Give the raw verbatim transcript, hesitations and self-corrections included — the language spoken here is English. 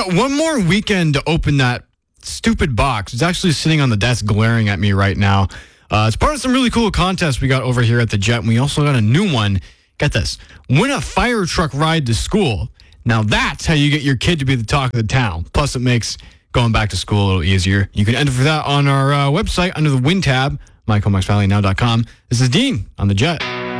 got one more weekend to open that stupid box. It's actually sitting on the desk glaring at me right now. Uh, it's part of some really cool contests we got over here at the Jet, and we also got a new one. Get this. Win a fire truck ride to school. Now that's how you get your kid to be the talk of the town. Plus, it makes going back to school a little easier. You can enter for that on our uh, website under the Win tab, my comex valley now dot com. This is Dean on the Jet.